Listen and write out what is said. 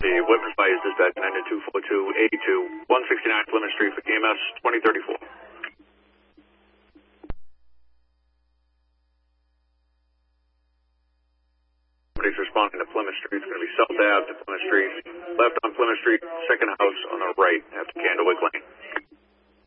emergency. Witness by is dispatch 9024282 169 Plymouth Street for EMS 2034. Somebody's responding to Plymouth Street. It's going to be South Ave to Plymouth Street. Left on Plymouth Street, second house on the right after Candlewick Lane.